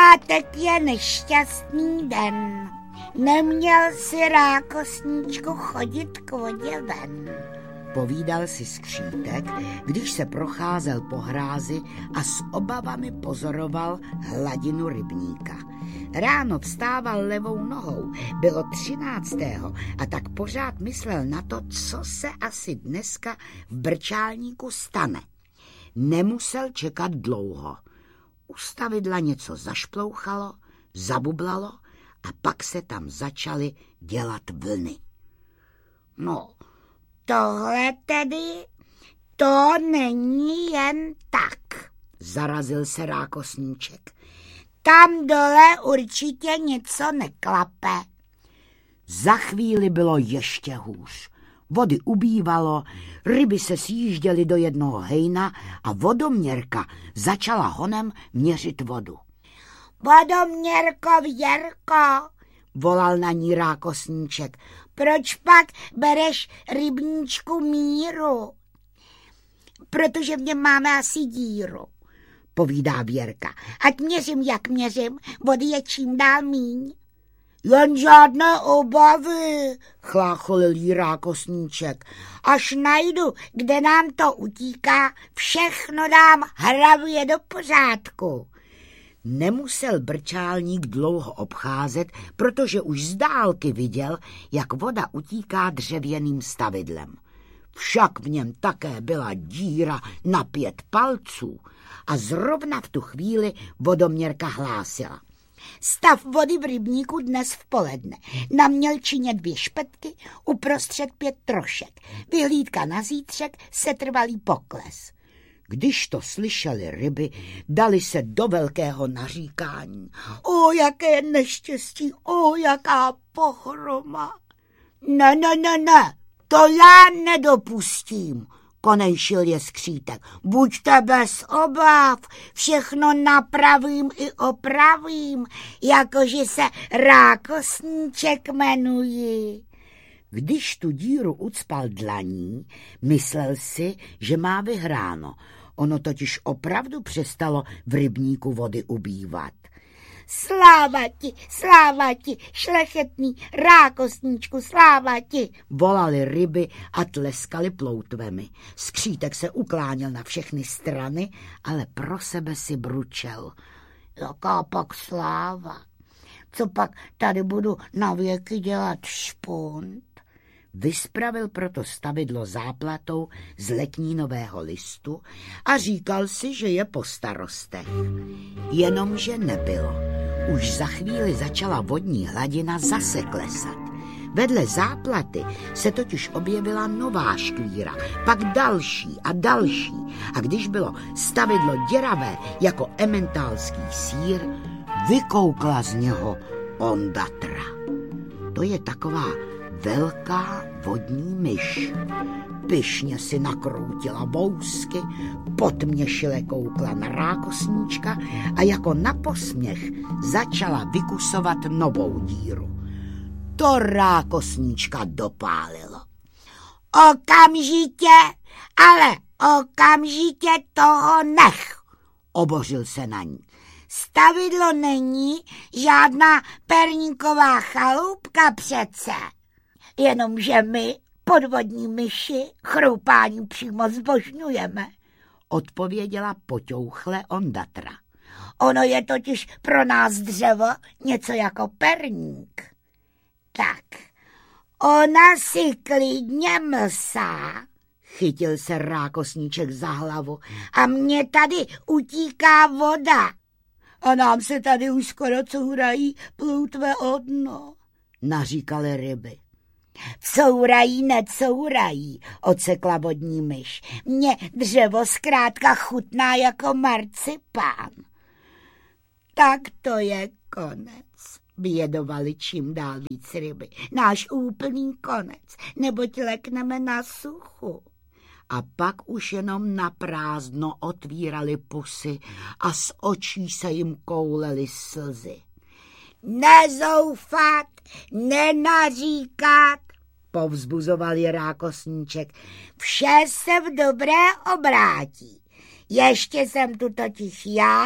pátek je nešťastný den. Neměl si rákosníčku chodit k vodě ven. Povídal si Skřítek, když se procházel po hrázi a s obavami pozoroval hladinu rybníka. Ráno vstával levou nohou, bylo 13. a tak pořád myslel na to, co se asi dneska v Brčálníku stane. Nemusel čekat dlouho. U stavidla něco zašplouchalo, zabublalo a pak se tam začaly dělat vlny. No, tohle tedy, to není jen tak, zarazil se rákosníček. Tam dole určitě něco neklape. Za chvíli bylo ještě hůř. Vody ubývalo, ryby se sjížděly do jednoho hejna a vodoměrka začala honem měřit vodu. Vodoměrko, Věrko, volal na ní rákosníček. Proč pak bereš rybníčku míru? Protože v něm máme asi díru, povídá Věrka. Ať měřím, jak měřím, vody je čím dál míň. Jen žádné obavy, chlácholil jí rákosníček. Až najdu, kde nám to utíká, všechno dám hravě do pořádku. Nemusel Brčálník dlouho obcházet, protože už z dálky viděl, jak voda utíká dřevěným stavidlem. Však v něm také byla díra na 5 palců a zrovna v tu chvíli vodoměrka hlásila. Stav vody v rybníku dnes v poledne. Na mělčině 2 špetky, uprostřed 5 trošek. Vyhlídka na zítřek, setrvalý pokles. Když to slyšeli ryby, dali se do velkého naříkání. O, jaké neštěstí, o, jaká pohroma. Ne, to já nedopustím, konejšil je Skřítek. Buďte bez obav, všechno napravím i opravím, jakože se rákosníček jmenuji. Když tu díru ucpal dlaní, myslel si, že má vyhráno. Ono totiž opravdu přestalo v rybníku vody ubývat. Sláva ti, šlechetný rákosníčku, sláva ti, volali ryby a tleskali ploutvemi. Skřítek se ukláněl na všechny strany, ale pro sebe si bručel. Jaká pak sláva? Co pak tady budu na věky dělat špunt? Vyspravil proto stavidlo záplatou z letnínového listu a říkal si, že je po starostech. Jenomže nebylo. Už za chvíli začala vodní hladina zase klesat. Vedle záplaty se totiž objevila nová škvíra, pak další a další. A když bylo stavidlo děravé jako ementálský sýr, vykoukla z něho ondatra. To je taková velká vodní myš. Pyšně si nakroutila vousky, potměšile koukla na rákosníčka a jako na posměch začala vykusovat novou díru. To rákosníčka dopálilo. Okamžitě toho nech, obořil se na ní. Stavidlo není žádná perníková chalupka přece. Jenomže my, podvodní myši, chroupání přímo zbožňujeme, odpověděla poťouchle ondatra. Ono je totiž pro nás dřevo něco jako perník. Tak, ona si klidně mlsá, chytil se rákosníček za hlavu, a mně tady utíká voda. A nám se tady už skoro courají ploutve o dno, naříkaly ryby. Courají, necourají, ocekla vodní myš. Mně dřevo zkrátka chutná jako marcipán. Tak to je konec, bědovali čím dál víc ryby. Náš úplný konec, neboť lekneme na suchu. A pak už jenom na prázdno otvírali pusy a z očí se jim koulely slzy. Nezoufat, nenaříkat, povzbuzoval je rákosníček. Vše se v dobré obrátí. Ještě jsem tu totiž já,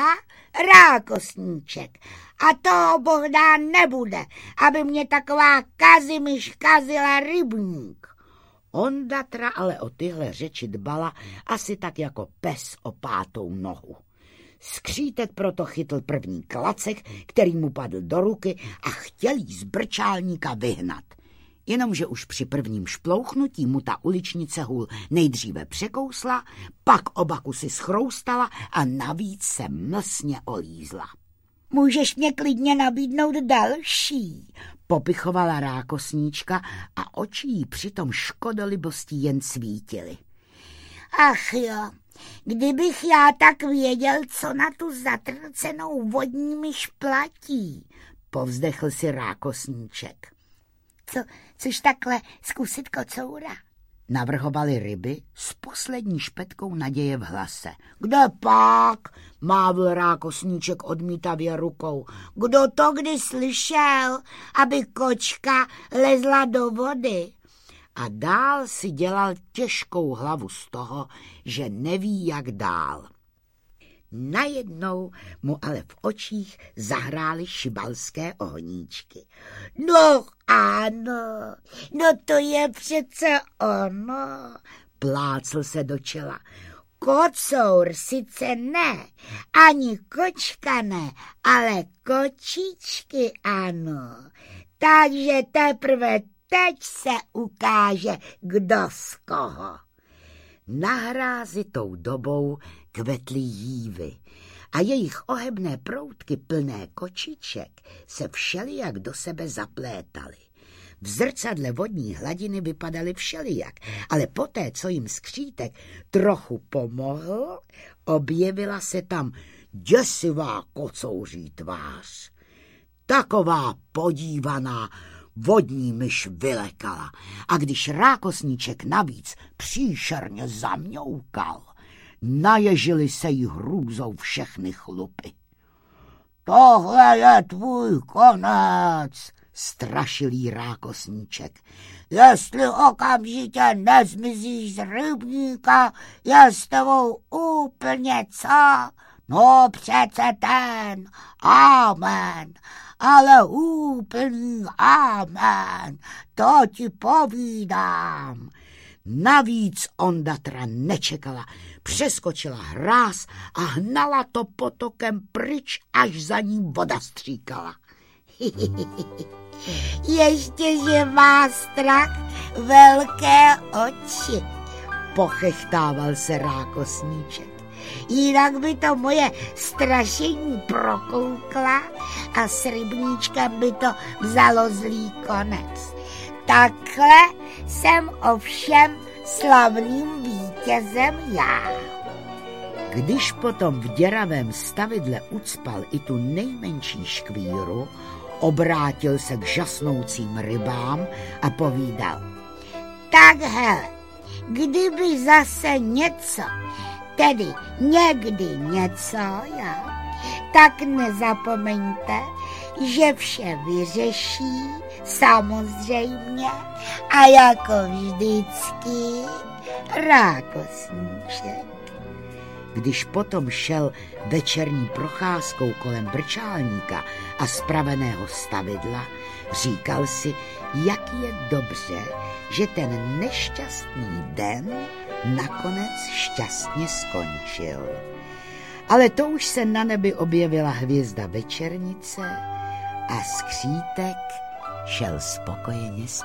Rákosníček. A toho Boh dá nebude, aby mě taková kazimyš kazila rybník. Ondatra ale o tyhle řeči dbala asi tak jako pes o pátou nohu. Skřítek proto chytl první klacek, který mu padl do ruky a chtěl jí z brčálníka vyhnat. Jenomže už při prvním šplouchnutí mu ta uličnice hůl nejdříve překousla, pak oba kusy schroustala a navíc se mlsně olízla. Můžeš mě klidně nabídnout další, popichovala rákosníčka a oči jí přitom škodolibostí jen svítily. Ach jo, kdybych já tak věděl, co na tu zatrcenou vodní myš platí, povzdechl si rákosníček. Což takhle zkusit kocoura? Navrhovali ryby s poslední špetkou naděje v hlase. Kde pak? Mávl rákosníček odmítavě rukou. Kdo to kdy slyšel, aby kočka lezla do vody? A dál si dělal těžkou hlavu z toho, že neví, jak dál. Najednou mu ale v očích zahrály šibalské ohníčky. No ano, no to je přece ono, plácl se do čela. Kocour sice ne, ani kočka ne, ale kočičky ano. Takže teprve teď se ukáže, kdo z koho. Na hrázi tou dobou kvetly jívy a jejich ohebné proutky plné kočiček se všelijak do sebe zaplétaly. V zrcadle vodní hladiny vypadaly všelijak, ale poté, co jim skřítek trochu pomohl, objevila se tam děsivá kocouří tvář. Taková podívaná vodní myš vylekala a když rákosníček navíc příšerně zamňoukal, naježily se jí hrůzou všechny chlupy. Tohle je tvůj konec, strašil jí rákosníček. Jestli okamžitě nezmizíš z rybníka, je s tebou úplně co? No přece ten, amen, ale úplný amen, to ti povídám. Navíc Ondatra nečekala, přeskočila hráz a hnala to potokem pryč, až za ní voda stříkala. Ještě, že má strach velké oči, pochechtával se rákosníček. Jinak by to moje strašení prokoukla a s rybníčkem by to vzalo zlý konec. Takhle jsem ovšem slavným vítězem já. Když potom v děravém stavidle ucpal i tu nejmenší škvíru, obrátil se k žasnoucím rybám a povídal. Tak hele, kdyby zase něco, tedy někdy něco, jo, tak nezapomeňte, že vše vyřeší samozřejmě a jako vždycky rákosníček. Když potom šel večerní procházkou kolem brčálníka a spraveného stavidla, říkal si, jak je dobře, že ten nešťastný den nakonec šťastně skončil. Ale to už se na nebi objevila hvězda večernice a skřítek šel spokojeně spát.